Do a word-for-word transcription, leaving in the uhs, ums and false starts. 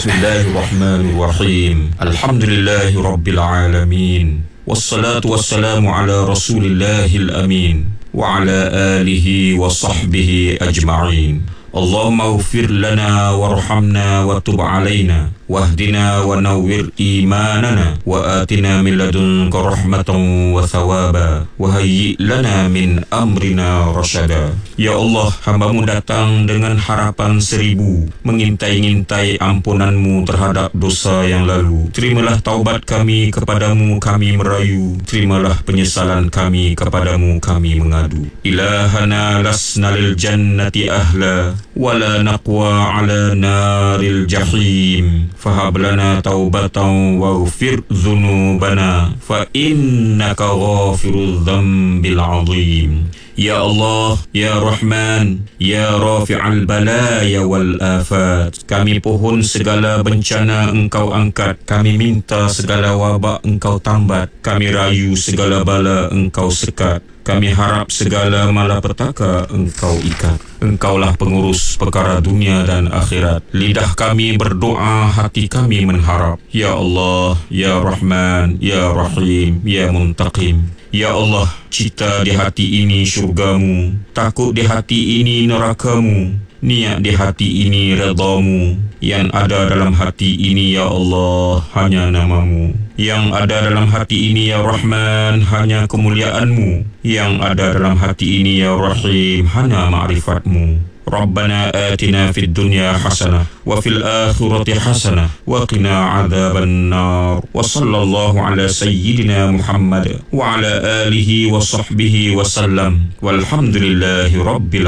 Bismillahirrahmanirrahim. Alhamdulillahi rabbil alamin. Wassalatu wassalamu ala rasulillahil amin wa ala alihi wa sahbihi ajma'in. Allahumma ighfir lana warhamna wa tub alaina wahdina wa nawwir imanana wa atina min ladunka rahmatan wa thawaba wa hayyi lana min amrina rasyada. Ya Allah, hamba-Mu datang dengan harapan seribu, mengintai-ngintai ampunanmu terhadap dosa yang lalu. Terimalah taubat kami kepadamu, kami merayu. Terimalah penyesalan kami kepadamu, kami mengadu. Ilahana lasna lil jannati ahla wala naqwa ala naril jahim. Fahab lana taubatan waghfir dhunubana fa innaka ghafirudz dzambil azim. Ya Allah, Ya Rahman, Ya Rafi'al balaya wal afat. Kami pohon segala bencana Engkau angkat. Kami minta segala wabak Engkau tambat. Kami rayu segala bala Engkau sekat. Kami harap segala malapetaka Engkau ikat. Engkaulah pengurus perkara dunia dan akhirat. Lidah kami berdoa, hati kami mengharap. Ya Allah, Ya Rahman, Ya Rahim, Ya Muntaqim. Ya Allah, cita di hati ini syurgamu, takut di hati ini nerakamu, niat di hati ini redamu. Yang ada dalam hati ini, Ya Allah, hanya namamu. Yang ada dalam hati ini, Ya Rahman, hanya kemuliaanmu. Yang ada dalam hati ini, Ya Rahim, hanya ma'rifatmu. Rabbana atina fid dunya hasanah wa fil akhirati hasanah wa qina adzaban nar. Wa sallallahu ala sayyidina Muhammad wa ala alihi wa sahbihi wa sallam. Walhamdulillahi rabbil